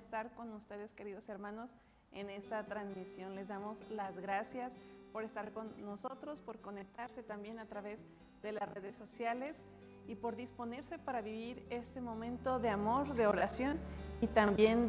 estar con ustedes, queridos hermanos, en esta transmisión. Les damos las gracias por estar con nosotros, por conectarse también a través de las redes sociales y por disponerse para vivir este momento de amor, de oración y también